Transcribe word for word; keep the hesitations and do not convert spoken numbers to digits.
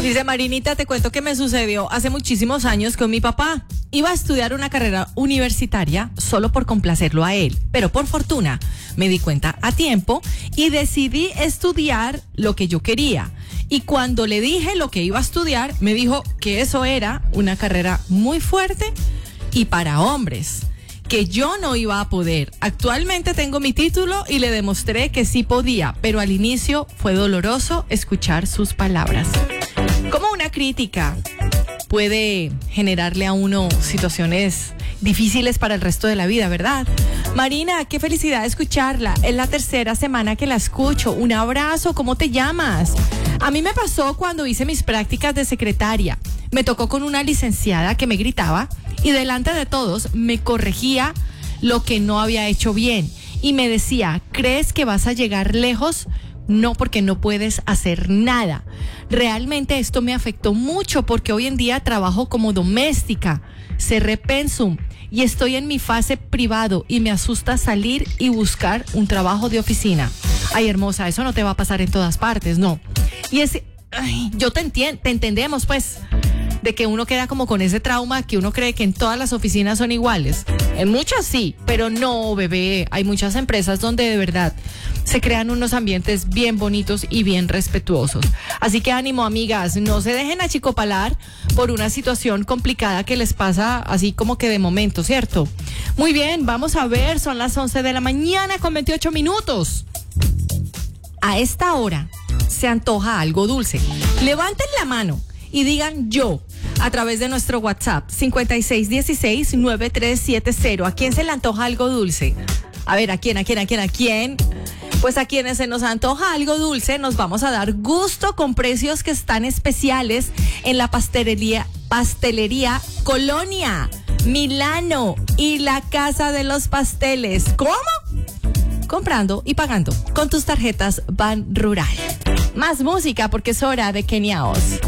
Dice Marinita, te cuento que me sucedió hace muchísimos años con mi papá. Iba a estudiar una carrera universitaria solo por complacerlo a él, pero por fortuna me di cuenta a tiempo y decidí estudiar lo que yo quería. Y cuando le dije lo que iba a estudiar, me dijo que eso era una carrera muy fuerte y para hombres, que yo no iba a poder. Actualmente tengo mi título y le demostré que sí podía, pero al inicio fue doloroso escuchar sus palabras. Como una crítica puede generarle a uno situaciones difíciles para el resto de la vida, ¿verdad? Marina, qué felicidad escucharla. Es la tercera semana que la escucho. Un abrazo, ¿cómo te llamas? A mí me pasó cuando hice mis prácticas de secretaria. Me tocó con una licenciada que me gritaba y delante de todos me corregía lo que no había hecho bien. Y me decía, ¿crees que vas a llegar lejos? No, porque no puedes hacer nada. Realmente esto me afectó mucho porque hoy en día trabajo como doméstica, cerré pensum y estoy en mi fase privado y me asusta salir y buscar un trabajo de oficina. Ay, hermosa, eso no te va a pasar en todas partes, no. Y es, ay, yo te entiendo, te entendemos pues, de que uno queda como con ese trauma que uno cree que en todas las oficinas son iguales. En muchas sí, pero no, bebé. Hay muchas empresas donde de verdad se crean unos ambientes bien bonitos y bien respetuosos. Así que ánimo, amigas, no se dejen achicopalar por una situación complicada que les pasa así como que de momento, ¿cierto? Muy bien, vamos a ver, son las once de la mañana con veintiocho minutos. A esta hora se antoja algo dulce. Levanten la mano y digan yo a través de nuestro WhatsApp cincuenta y seis dieciséis noventa y tres setenta. ¿A quién se le antoja algo dulce? A ver, ¿a quién, a quién, a quién, a quién? Pues a quienes se nos antoja algo dulce nos vamos a dar gusto con precios que están especiales en la pastelería, pastelería Colonia, Milano y la Casa de los Pasteles. ¿Cómo? Comprando y pagando con tus tarjetas Ban Rural. Más música porque es hora de Kenia Oz.